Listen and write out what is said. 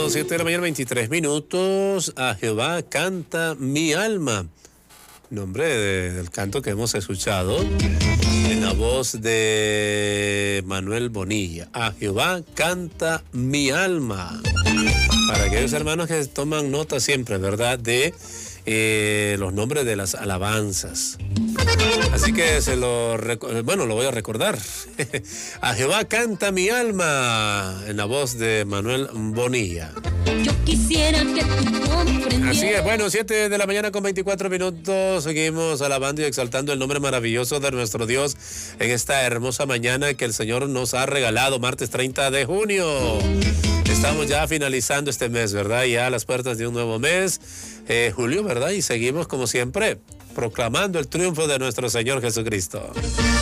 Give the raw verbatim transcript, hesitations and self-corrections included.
Bueno, siete de la mañana, veintitrés minutos. A Jehová canta mi alma. Nombre de, del canto que hemos escuchado en la voz de Manuel Bonilla. A Jehová canta mi alma. Para aquellos hermanos que toman nota siempre, ¿verdad? De eh, los nombres de las alabanzas. Así que se lo, bueno, lo voy a recordar. A Jehová canta mi alma, en la voz de Manuel Bonilla. Yo quisiera que tú comprendieras. Así es, bueno, siete de la mañana con veinticuatro minutos. Seguimos alabando y exaltando el nombre maravilloso de nuestro Dios en esta hermosa mañana que el Señor nos ha regalado, martes treinta de junio. Estamos ya finalizando este mes, ¿verdad? Ya a las puertas de un nuevo mes, eh, julio, ¿verdad? Y seguimos como siempre proclamando el triunfo de nuestro Señor Jesucristo.